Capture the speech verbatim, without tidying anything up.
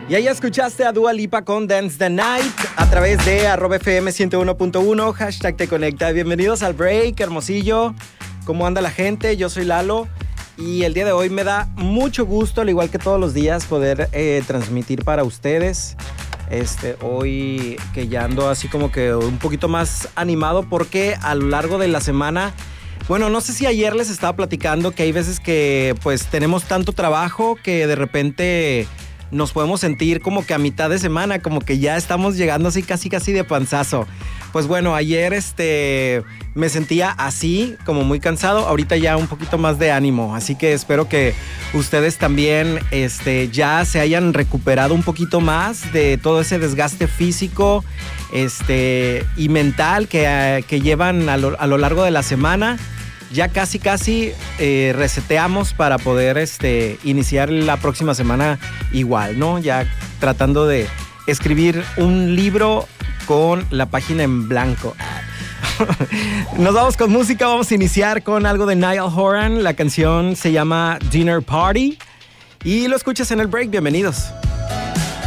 Y ahí escuchaste a Dua Lipa con Dance the Night a través de arroba F M ciento uno punto uno, hashtag te conecta. Bienvenidos al break, Hermosillo. ¿Cómo anda la gente? Yo soy Lalo y el día de hoy me da mucho gusto, al igual que todos los días, poder eh, transmitir para ustedes. Este, hoy que ya ando así como que un poquito más animado porque a lo largo de la semana... Bueno, no sé si ayer les estaba platicando que hay veces que pues tenemos tanto trabajo que de repente... nos podemos sentir como que a mitad de semana, como que ya estamos llegando así casi casi de panzazo. Pues bueno, ayer este me sentía así, como muy cansado, ahorita ya un poquito más de ánimo, así que espero que ustedes también este, ya se hayan recuperado un poquito más de todo ese desgaste físico este, y mental que, que llevan a lo, a lo largo de la semana. Ya casi casi eh, reseteamos para poder este, iniciar la próxima semana igual, ¿no? Ya tratando de escribir un libro con la página en blanco. Nos vamos con música, vamos a iniciar con algo de Niall Horan. La canción se llama Dinner Party y lo escuchas en el break, bienvenidos.